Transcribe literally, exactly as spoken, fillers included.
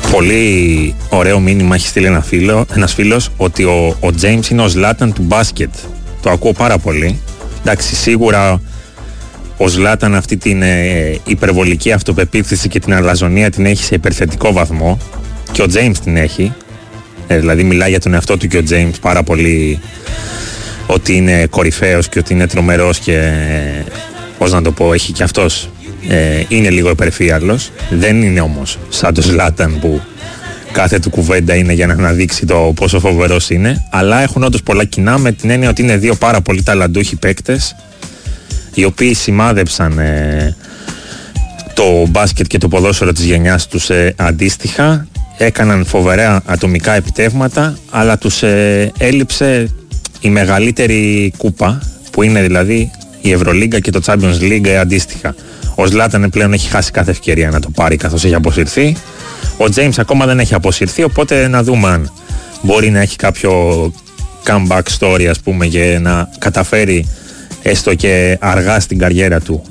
Πολύ ωραίο μήνυμα έχει στείλει ένα φίλο, ένας φίλος ότι ο, ο James είναι ο Zlatan του μπάσκετ. Το ακούω πάρα πολύ. Εντάξει, σίγουρα ο Zlatan αυτή την ε, υπερβολική αυτοπεποίθηση και την αλαζονία την έχει σε υπερθετικό βαθμό και ο James την έχει. Ε, δηλαδή μιλάει για τον εαυτό του και ο James πάρα πολύ ότι είναι κορυφαίος και ότι είναι τρομερός και ε, πώς να το πω, έχει και αυτός. Ε, είναι λίγο υπερφύαλος. Δεν είναι όμως σαν το Zlatan που κάθε του κουβέντα είναι για να αναδείξει το πόσο φοβερός είναι, αλλά έχουν όντως πολλά κοινά με την έννοια ότι είναι δύο πάρα πολύ ταλαντούχοι παίκτες οι οποίοι σημάδεψαν ε, το μπάσκετ και το ποδόσφαιρο της γενιάς τους ε, αντίστοιχα, έκαναν φοβερά ατομικά επιτεύγματα, αλλά τους ε, έλειψε η μεγαλύτερη κούπα που είναι δηλαδή η Ευρωλίγκα και το Champions League ε, αντίστοιχα. Ο Zlatan πλέον έχει χάσει κάθε ευκαιρία να το πάρει καθώς έχει αποσυρθεί. Ο James ακόμα δεν έχει αποσυρθεί, οπότε να δούμε αν μπορεί να έχει κάποιο comeback story, ας πούμε, και να καταφέρει έστω και αργά στην καριέρα του